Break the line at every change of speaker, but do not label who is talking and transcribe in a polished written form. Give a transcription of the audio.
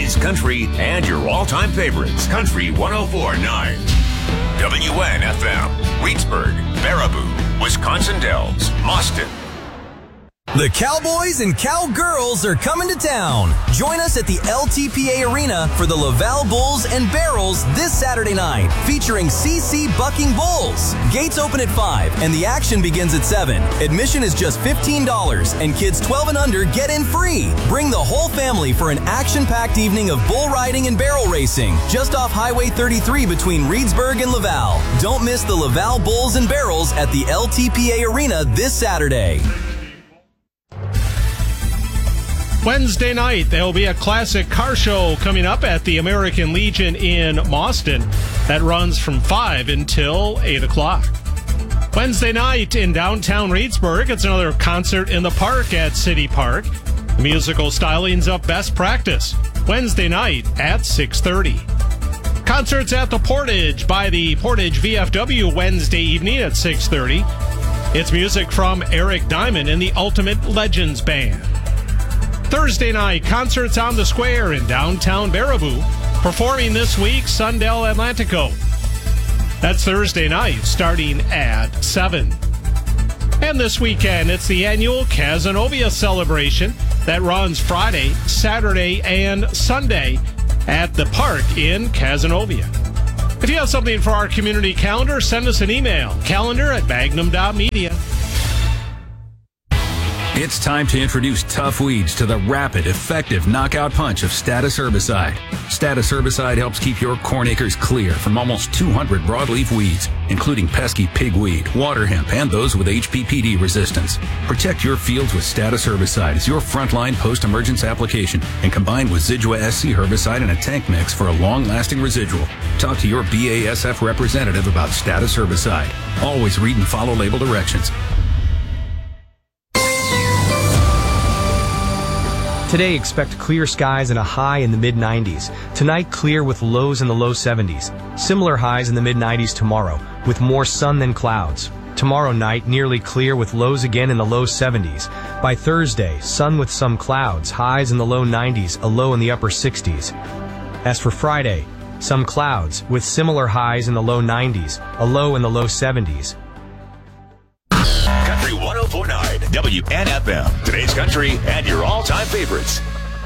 Today's country and your all-time favorites. Country 104.9. WNFM. Reedsburg, Baraboo, Wisconsin Dells, Mauston.
The Cowboys and Cowgirls are coming to town. Join us at the LTPA Arena for the Laval Bulls and Barrels this Saturday night, featuring CC Bucking Bulls. Gates open at 5 and the action begins at 7. Admission is just $15 and kids 12 and under get in free. Bring the whole family for an action-packed evening of bull riding and barrel racing just off Highway 33 between Reedsburg and Laval. Don't miss the Laval Bulls and Barrels at the LTPA Arena this Saturday.
Wednesday night, there will be a classic car show coming up at the American Legion in Mauston. That runs from 5 until 8 o'clock. Wednesday night in downtown Reedsburg, it's another concert in the park at City Park. The musical stylings of Best Practice, Wednesday night at 6:30. Concerts at the Portage by the Portage VFW Wednesday evening at 6:30. It's music from Eric Diamond and the Ultimate Legends Band. Thursday night, concerts on the square in downtown Baraboo. Performing this week, Sundell Atlantico. That's Thursday night, starting at 7. And this weekend, it's the annual Cazenovia celebration that runs Friday, Saturday, and Sunday at the park in Cazenovia. If you have something for our community calendar, send us an email, calendar@magnum.media.
It's time to introduce Tough Weeds to the rapid, effective knockout punch of Status herbicide. Status herbicide helps keep your corn acres clear from almost 200 broadleaf weeds, including pesky pigweed, water hemp, and those with HPPD resistance. Protect your fields with Status herbicide as your frontline post-emergence application and combined with Zidua SC herbicide in a tank mix for a long-lasting residual. Talk to your BASF representative about Status herbicide. Always read and follow label directions.
Today, expect clear skies and a high in the mid-90s. Tonight, clear with lows in the low 70s. Similar highs in the mid-90s tomorrow, with more sun than clouds. Tomorrow night, nearly clear with lows again in the low 70s. By Thursday, sun with some clouds, highs in the low 90s, a low in the upper 60s. As for Friday, some clouds, with similar highs in the low 90s, a low in the low 70s.
Country 104.9 WNFM. Today's country and your all-time favorites.